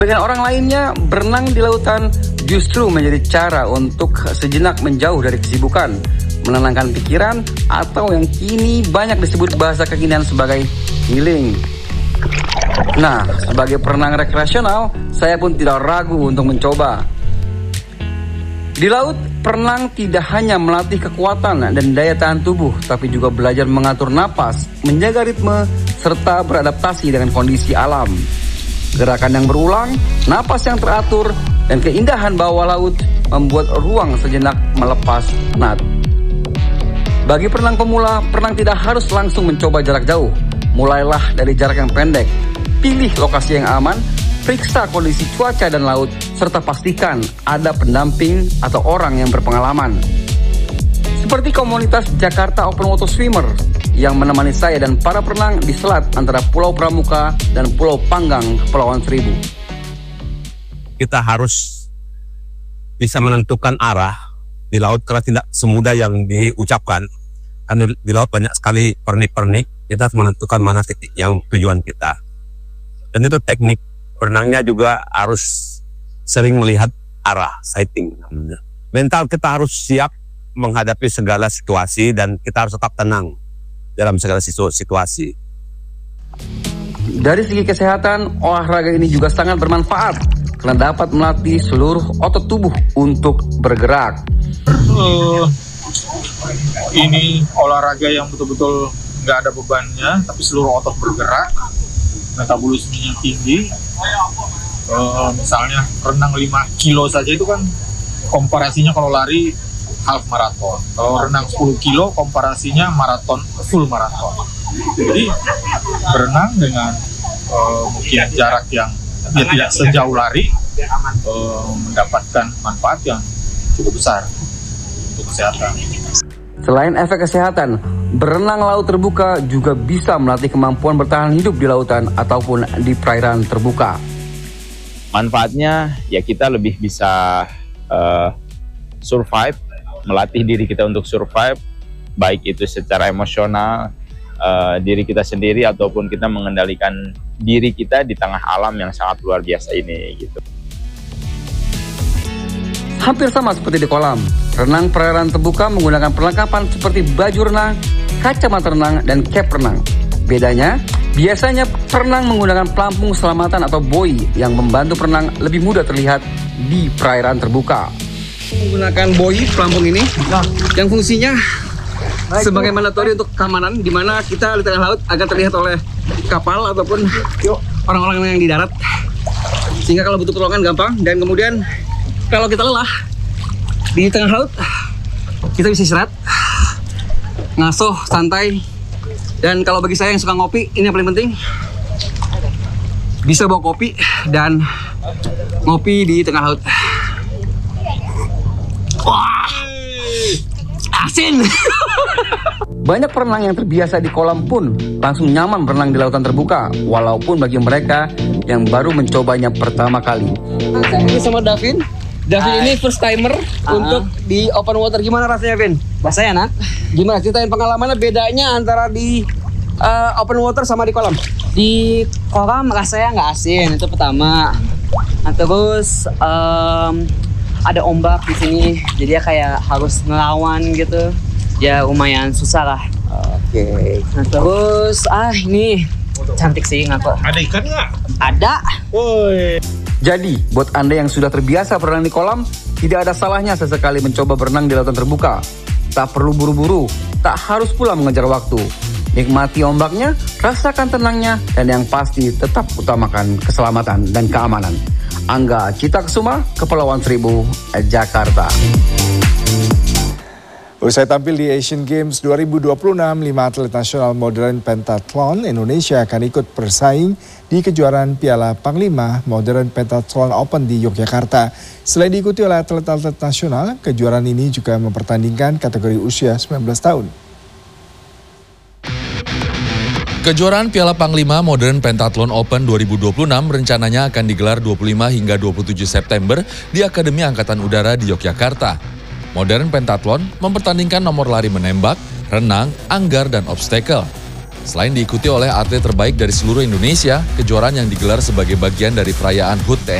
Dengan orang lainnya, berenang di lautan justru menjadi cara untuk sejenak menjauh dari kesibukan, menenangkan pikiran, atau yang kini banyak disebut bahasa kekinian sebagai healing. Nah, sebagai perenang rekreasional, saya pun tidak ragu untuk mencoba. Di laut, perenang tidak hanya melatih kekuatan dan daya tahan tubuh, tapi juga belajar mengatur napas, menjaga ritme, serta beradaptasi dengan kondisi alam. Gerakan yang berulang, napas yang teratur, dan keindahan bawah laut membuat ruang sejenak melepas penat. Bagi perenang pemula, perenang tidak harus langsung mencoba jarak jauh. Mulailah dari jarak yang pendek. Pilih lokasi yang aman, periksa kondisi cuaca dan laut, serta pastikan ada pendamping atau orang yang berpengalaman. Seperti komunitas Jakarta Open Water Swimmer yang menemani saya dan para perenang di selat antara Pulau Pramuka dan Pulau Panggang, Kepulauan Seribu. Kita harus bisa menentukan arah di laut karena tidak semudah yang diucapkan. Karena di laut banyak sekali pernik-pernik, kita harus menentukan mana titik yang tujuan kita. Dan itu teknik berenangnya juga harus sering melihat arah, sighting. Mental kita harus siap menghadapi segala situasi dan kita harus tetap tenang dalam segala situasi. Dari segi kesehatan, olahraga ini juga sangat bermanfaat karena dapat melatih seluruh otot tubuh untuk bergerak. Ini olahraga yang betul-betul nggak ada bebannya, tapi seluruh otot bergerak, metabolismenya tinggi. Misalnya renang 5 kilo saja itu kan komparasinya kalau lari half marathon. Kalau renang 10 kilo komparasinya maraton, full marathon. Jadi berenang dengan mungkin jarak yang tidak sejauh lari mendapatkan manfaat yang cukup besar untuk kesehatan. Selain efek kesehatan, berenang laut terbuka juga bisa melatih kemampuan bertahan hidup di lautan ataupun di perairan terbuka. Manfaatnya ya kita lebih bisa survive, melatih diri kita untuk survive, baik itu secara emosional, diri kita sendiri ataupun kita mengendalikan diri kita di tengah alam yang sangat luar biasa ini gitu. Hampir sama seperti di kolam, renang perairan terbuka menggunakan perlengkapan seperti baju renang, kacamata renang, dan cap renang. Bedanya, biasanya perenang menggunakan pelampung keselamatan atau buoy yang membantu perenang lebih mudah terlihat di perairan terbuka. Menggunakan buoy pelampung ini yang fungsinya sebagai mandatori untuk keamanan, di mana kita di tengah laut agar terlihat oleh kapal ataupun orang-orang yang di darat, sehingga kalau butuh pertolongan gampang. Dan kemudian kalau kita lelah di tengah laut, kita bisa istirahat, ngasuh, santai. Dan kalau bagi saya yang suka ngopi, ini yang paling penting, bisa bawa kopi dan ngopi di tengah laut. Wah, asin. Banyak perenang yang terbiasa di kolam pun langsung nyaman berenang di lautan terbuka, walaupun bagi mereka yang baru mencobanya pertama kali. Saya ini sama Davin. Davin ini first timer untuk di open water. Gimana rasanya, Vin? Rasanya enak. Gimana ceritain pengalamannya, bedanya antara di open water sama di kolam? Di kolam rasanya nggak asin, itu pertama. Nah, terus ada ombak di sini, jadi ya kayak harus ngelawan gitu. Ya lumayan susah lah. Oke. Nah, terus ini cantik sih ngaku. Ada ikan nggak? Ada. Woi. Jadi, buat Anda yang sudah terbiasa berenang di kolam, tidak ada salahnya sesekali mencoba berenang di lautan terbuka. Tak perlu buru-buru, tak harus pula mengejar waktu. Nikmati ombaknya, rasakan tenangnya, dan yang pasti tetap utamakan keselamatan dan keamanan. Angga Cita Kesuma, Kepulauan Seribu, Jakarta. Usai tampil di Asian Games 2026, 5 atlet nasional modern pentathlon Indonesia akan ikut bersaing di kejuaraan Piala Panglima Modern Pentathlon Open di Yogyakarta. Selain diikuti oleh atlet-atlet nasional, kejuaraan ini juga mempertandingkan kategori usia 19 tahun. Kejuaraan Piala Panglima Modern Pentathlon Open 2026 rencananya akan digelar 25 hingga 27 September di Akademi Angkatan Udara di Yogyakarta. Modern Pentathlon mempertandingkan nomor lari menembak, renang, anggar, dan obstacle. Selain diikuti oleh atlet terbaik dari seluruh Indonesia, kejuaraan yang digelar sebagai bagian dari perayaan HUT TNI